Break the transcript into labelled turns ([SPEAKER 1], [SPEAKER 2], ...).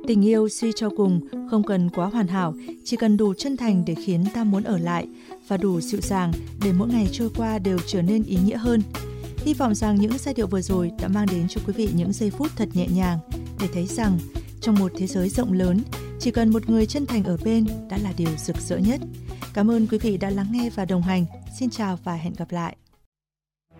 [SPEAKER 1] Tình yêu suy cho cùng không cần quá hoàn hảo, chỉ cần đủ chân thành để khiến ta muốn ở lại và đủ dịu dàng để mỗi ngày trôi qua đều trở nên ý nghĩa hơn. Hy vọng rằng những giai điệu vừa rồi đã mang đến cho quý vị những giây phút thật nhẹ nhàng để thấy rằng trong một thế giới rộng lớn, chỉ cần một người chân thành ở bên đã là điều rực rỡ nhất. Cảm ơn quý vị đã lắng nghe và đồng hành. Xin chào và hẹn gặp lại.